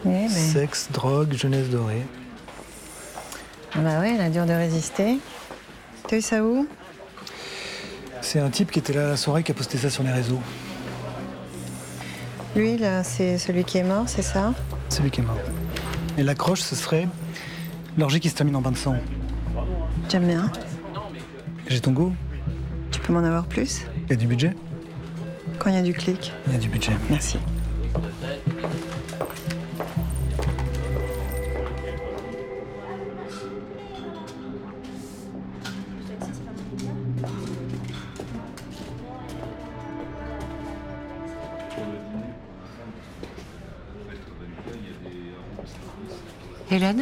mais... Sexe, drogue, jeunesse dorée. Bah ouais, elle a dur de résister. T'as eu ça où? C'est un type qui était là à la soirée qui a posté ça sur les réseaux. Lui, là, c'est celui qui est mort, c'est ça? Celui qui est mort. Et l'accroche, ce serait l'orgie qui se termine en bain de sang. J'aime bien. J'ai ton go? Tu peux m'en avoir plus? Il y a du budget? Quand il y a du clic. Il y a du budget. Merci. Hélène?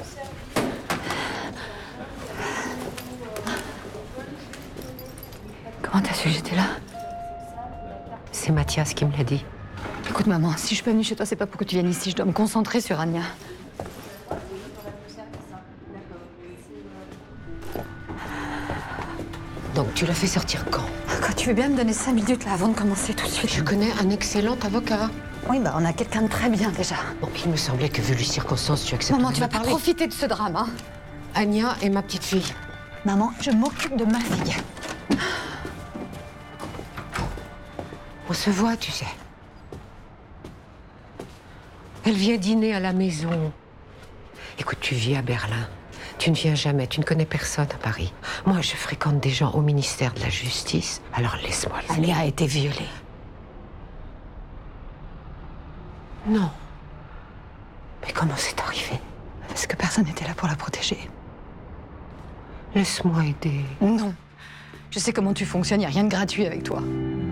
Comment t'as su que j'étais là? C'est Mathias qui me l'a dit. Écoute maman, si je suis pas venue chez toi, c'est pas pour que tu viennes ici. Je dois me concentrer sur Anya. Donc tu l'as fait sortir quand? Quand tu veux bien me donner 5 minutes là avant de commencer tout de suite. Je connais un excellent avocat. Oui, bah on a quelqu'un de très bien déjà. Bon, il me semblait que vu les circonstances, tu acceptes. Maman, tu vas pas profiter de ce drame, hein? Anya est ma petite fille. Maman, je m'occupe de ma fille. On se voit, tu sais. Elle vient dîner à la maison. Écoute, tu vis à Berlin. Tu ne viens jamais, tu ne connais personne à Paris. Moi, je fréquente des gens au ministère de la Justice. Alors laisse-moi le Anya a été violée. Non. Mais comment c'est arrivé? Parce que personne n'était là pour la protéger. Laisse-moi aider. Non. Je sais comment tu fonctionnes, y a rien de gratuit avec toi.